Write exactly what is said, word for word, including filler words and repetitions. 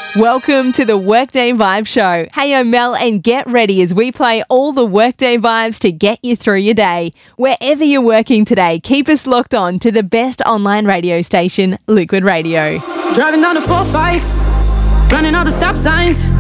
Welcome to the Workday Vibe Show. Hey, I'm Mel, and get ready as we play all the Workday vibes to get you through your day. Wherever you're working today, keep us locked on to the best online radio station, Liquid Radio. Driving down the four five, running all the stop signs.